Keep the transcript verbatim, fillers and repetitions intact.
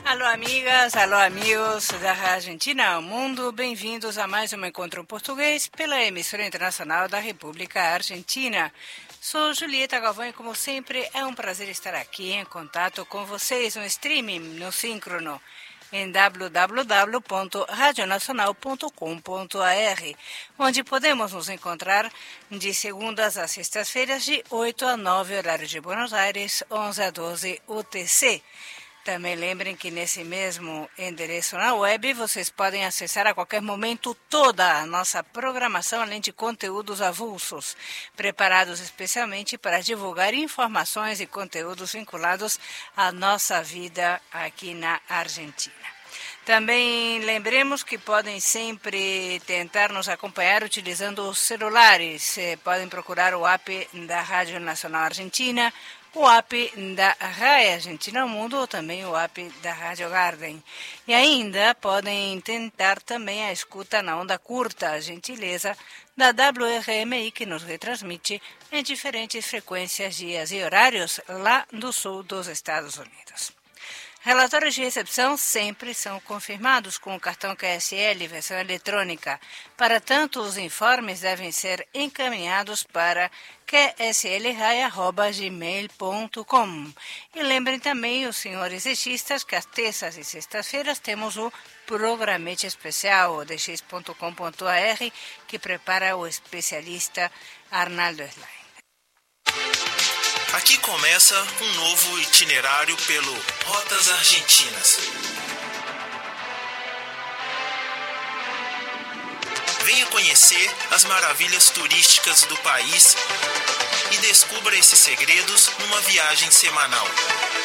Alô, amigas, alô, amigos da Argentina ao Mundo, bem-vindos a mais um Encontro em Português pela emissora internacional da República Argentina. Sou Julieta Galvão e, como sempre, é um prazer estar aqui em contato com vocês no streaming, no síncrono, em w w w ponto radio nacional ponto com ponto a r, onde podemos nos encontrar de segundas a sextas-feiras, de oito a nove, horário de Buenos Aires, onze a doze U T C. Também lembrem que nesse mesmo endereço na web vocês podem acessar a qualquer momento toda a nossa programação, além de conteúdos avulsos, preparados especialmente para divulgar informações e conteúdos vinculados à nossa vida aqui na Argentina. Também lembremos que podem sempre tentar nos acompanhar utilizando os celulares. Podem procurar o app da Rádio Nacional Argentina, o app da Rádio Argentina ao Mundo ou também o app da Rádio Garden. E ainda podem tentar também a escuta na onda curta, a gentileza da W R M I, que nos retransmite em diferentes frequências, dias e horários lá do sul dos Estados Unidos. Relatórios de recepção sempre são confirmados com o cartão Q S L, versão eletrônica. Para tanto, os informes devem ser encaminhados para q s l rai arroba gmail ponto com. E lembrem também, os senhores existas, que às terças e sextas-feiras temos o Programete Especial, o d x ponto com ponto a r, que prepara o especialista Arnaldo Slay. Aqui começa um novo itinerário pelo Rotas Argentinas. Venha conhecer as maravilhas turísticas do país e descubra esses segredos numa viagem semanal.